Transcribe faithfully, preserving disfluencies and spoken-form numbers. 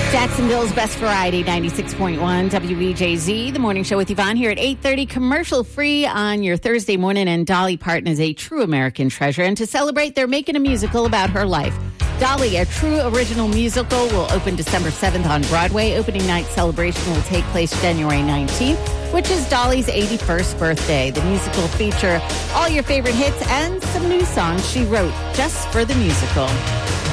Jacksonville's Best Variety, ninety-six point one W E J Z. The morning show with Yvonne here at eight thirty, commercial free on your Thursday morning. And Dolly Parton is a true American treasure. And to celebrate, they're making a musical about her life. Dolly, a true original musical, will open December seventh on Broadway. Opening night celebration will take place January nineteenth, which is Dolly's eighty-first birthday. The musical will feature all your favorite hits and some new songs she wrote just for the musical.